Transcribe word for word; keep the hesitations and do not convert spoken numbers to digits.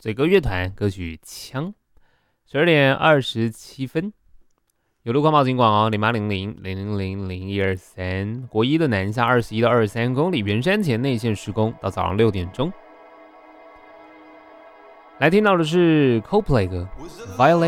嘴歌乐团歌曲《枪》。十二点二十七分，有路况报警广哦，零八零零零零零零一二三，国一的南下二十一到二十三公里，圆山前内线施工，到早上六点钟。来听到的是 Coldplay 歌《Violate》。